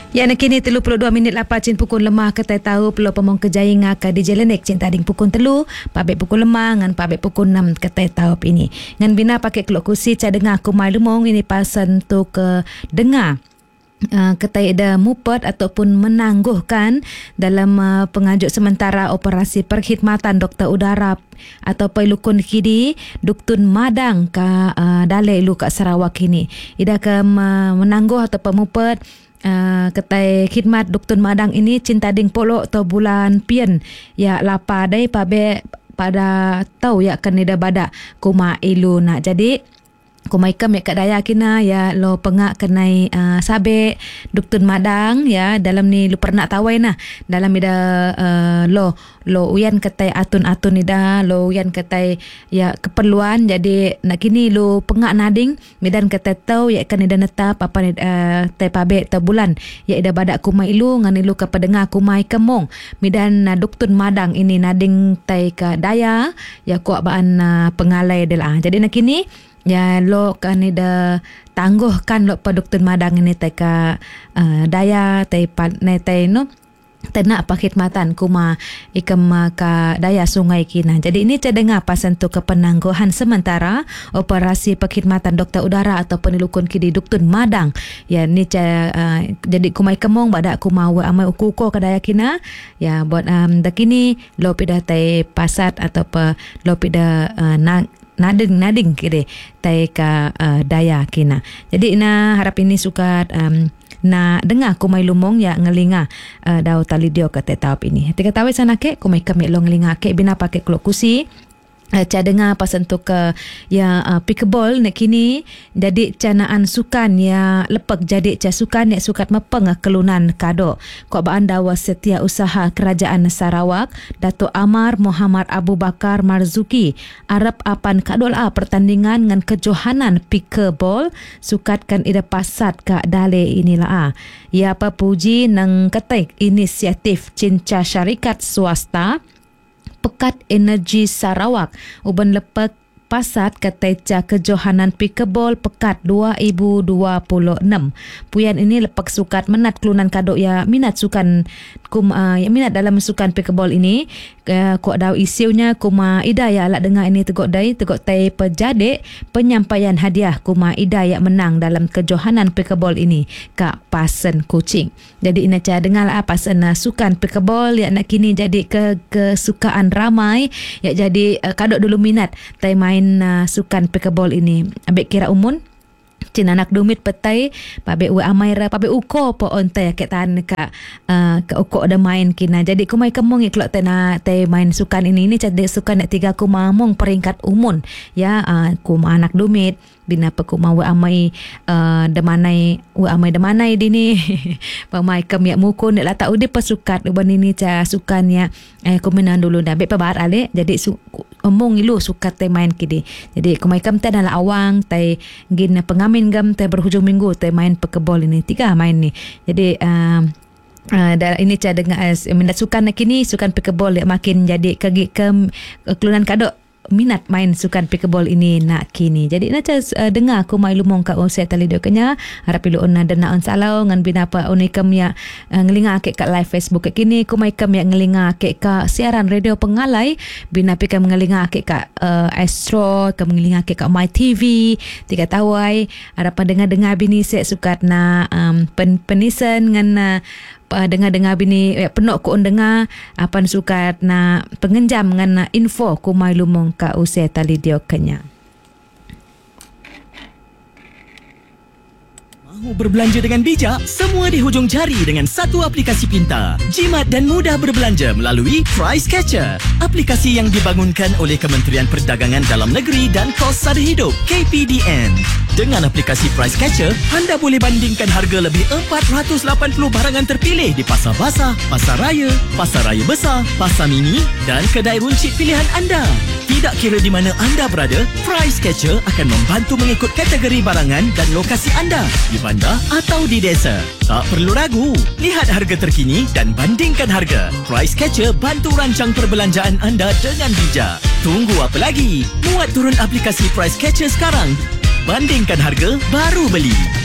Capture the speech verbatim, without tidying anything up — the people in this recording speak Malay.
Ya, nak kini telu puluh dua minit lapan cin pukul lemah ketai tahu perlu pemong kejayang ngaka di jelenek cin tading pukul telu pabek pukul lemah ngan pabek pukul enam ketai tahu ini ngan bina pakai kelok kursi ca dengar aku mai lumong ini pasan tu ke dengar Uh, ketai ada mupet ataupun menangguhkan dalam uh, pengajuk sementara operasi perkhidmatan doktor udara atau pelukun kidi Duktun Madang ka uh, Dalai Lu kat Sarawak ini. Ida ke uh, menangguh atau pemupet uh, ketai khidmat Duktun Madang ini cinta ding polok atau bulan pian ya lapa dai pabe pada tahu ya kan ida badak kuma ilu nak jadi kumai kam ya kat daya kina ya lo pengak kenai uh, sabe Duktun Madang ya dalam ni lu pernah tawai nah dalam ida uh, lo lo uyan ketai atun-atun ida lo uyan ketai ya keperluan jadi nak kini lu pengak nading medan ketai tau ya kan ida netap apa ni uh, tai pabe ta bulan ya ida badak kumai ilu ngan ilu ka pedengar kumai kemong medan uh, Duktun Madang ini nading tai ka daya ya kuak baan uh, pengalai delah jadi nak kini ya lo kan ida tangguhkan lo pa Duktun Madang ini teka uh, daya tai pat ne tai no tenak perkhidmatan kuma ikam ka daya sungai kina. Jadi ini saya dengar pasan tu ke penangguhan sementara operasi perkhidmatan doktor udara atau penilukun kidi Duktun Madang. Ya ni saya uh, jadi kumai kemong badak kuma wa amai ukuko ka daya kina. Ya buat um, dakini lo pida tai pasat atau pa lo pida uh, na nading-nading kiri tai ka uh, daya kina. Jadi ina harap ini suka um, na dengar kumai lumong ya ngelinga uh, dau tali dio ka tetap ini. Tika tawe sana ke kumai kami lo ngelinga ke bina pakai kelok kusi. Uh, ca dengar pasan tu ke ya uh, pickleball nak kini jadi canaan sukan ya lepak jadi ca sukan ya sukat mepeng kelunan kado kok baan dawa setiausaha kerajaan Sarawak Dato' Amar Muhammad Abu Bakar Marzuki arep apan kadola pertandingan ngan kejohanan pickleball sukatkan ida pasat ka dale inilah ah ya papuji nang ketek inisiatif cinca syarikat swasta Pekat Energi Sarawak uban lepek pasat keteca kejohanan pickleball pekat dua ribu dua puluh enam. Puyan ini lepak sukat menat kelunan kadok ya minat sukan kum uh, ya minat dalam sukan pickleball ini uh, kok dau isiunya kuma ida ya alak dengar ini tegok dai tegok tai pejadik penyampaian hadiah kuma ida ya menang dalam kejohanan pickleball ini ka pasen Kuching. Jadi ina cara dengar lah pasen uh, sukan pickleball ya nak kini jadi ke kesukaan ramai ya jadi uh, kadok dulu minat tai main Uh, sukan pickleball ini ambek kira umun cina anak dumit petai pabe u amaira pabe uko po ontai ket tan ka uh, ke uko ada main kina jadi kumai kemong iklok tena te main sukan ini ini cade sukan nak tiga kumamong peringkat umun ya uh, kuma anak dumit bina pekuma wa amai uh, demanai wa amai demanai dini pamai kem ya mukun nak lata ude pasukat uban ini ca sukannya eh kuminan dulu dah be pabar ale jadi su, omong ilu sukat te main kidi jadi kumai kem te dalam awang te gin pengamin gam te berhujung minggu te main pekebol ini tiga main ni jadi uh, Uh, dan ini cara dengar uh, minat sukan kini sukan pickleball yang makin jadi ke ke kelunan kadok minat main sukan pickleball ini nak kini. Jadi nak uh, dengar aku mai lumong kat website tali dio kenya harap pilu ona dana on salau ngan bina apa unikam ya uh, ngelinga ke kat live Facebook kat kini ku mai kam ya ngelinga ke ka siaran radio pengalai bina pika ngelinga ke kat uh, Astro kam ngelinga ke kat My T V tiga tawai harap dengar-dengar bini sek sukat na um, pen, penisen ngan uh, Uh, dengar-dengar bini eh, penok ku dengar apa suka na pengenjam dengan info ku mai lumong ka usai tali dio kenya. Mahu berbelanja dengan bijak? Semua di hujung jari dengan satu aplikasi pintar. Jimat dan mudah berbelanja melalui Price Catcher. Aplikasi yang dibangunkan oleh Kementerian Perdagangan Dalam Negeri dan Kos Sara Hidup K P D N. Dengan aplikasi Price Catcher, anda boleh bandingkan harga lebih empat ratus lapan puluh barangan terpilih di pasar basah, pasar raya, pasar raya besar, pasar mini dan kedai runcit pilihan anda. Tidak kira di mana anda berada, Price Catcher akan membantu mengikut kategori barangan dan lokasi anda di bandar atau di desa. Tak perlu ragu, lihat harga terkini dan bandingkan harga. Price Catcher bantu rancang perbelanjaan anda dengan bijak. Tunggu apa lagi? Muat turun aplikasi Price Catcher sekarang. Bandingkan harga, baru beli.